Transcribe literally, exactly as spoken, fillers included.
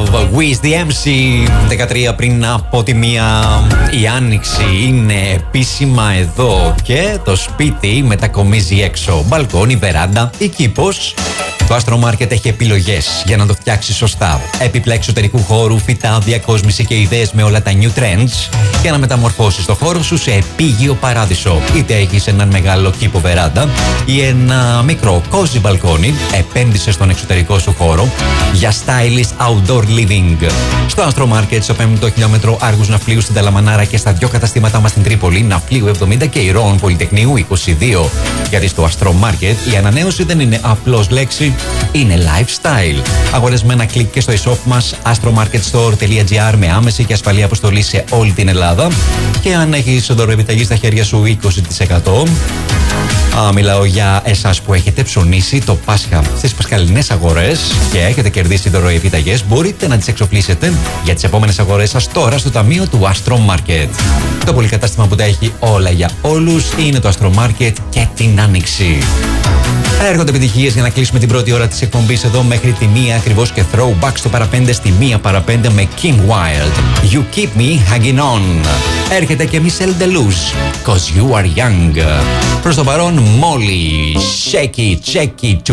Love, Wiz the εμ σι. δεκατρία πριν από τη μία. Η άνοιξη είναι επίσημα εδώ και το σπίτι μετακομίζει έξω. Μπαλκόνι, βεράντα ή κήπος. Το Astro Market έχει επιλογές για να το φτιάξει σωστά. Έπιπλα εξωτερικού χώρου, φυτά, διακόσμηση και ιδέες με όλα τα new trends για να μεταμορφώσεις το χώρο σου σε επίγειο παράδεισο. Είτε έχεις έναν μεγάλο κήπο βεράντα ή ένα μικρό cozy μπαλκόνι, επένδυσε στον εξωτερικό σου χώρο για stylish outdoor living. Στο Astro Market, στο πέμπτο χιλιόμετρο Άργους Ναυπλίου στην Ταλαμανάρα και στα δύο καταστήματά μας στην Τρίπολη, Ναυπλίου εβδομήντα και Ηρώων Πολυτεχνείου είκοσι δύο. Γιατί στο Astro Market η ανανέωση δεν είναι απλώς λέξη, είναι lifestyle. Αγορές με ένα κλικ και στο e-shop μας astromarketstore τελεία gr με άμεση και ασφαλή αποστολή σε όλη την Ελλάδα. Και αν έχεις δωροεπιταγή στα χέρια σου είκοσι τοις εκατό. Α, μιλάω για εσάς που έχετε ψωνίσει το Πάσχα στις πασχαλινές αγορές και έχετε κερδίσει δωροεπιταγές. Μπορείτε να τις εξοπλίσετε για τις επόμενες αγορές σας τώρα στο ταμείο του Astro Market. Το πολυκατάστημα που τα έχει όλα για όλους είναι το Astro Market και την Άνοιξη. Έρχονται επιτυχίες για να κλείσουμε την πρώτη ώρα της εκπομπής εδώ μέχρι τη μία ακριβώς και throwback στο παραπέντε στη μία παραπέντε με Kim Wilde. You keep me hanging on. Έρχεται και Michelle Deluxe, cause you are young. Προς το παρόν, Molly, shake it, shake it.